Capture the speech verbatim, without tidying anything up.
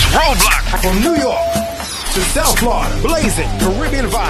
Roadblock. From New York to South Florida, blazing Caribbean vibes.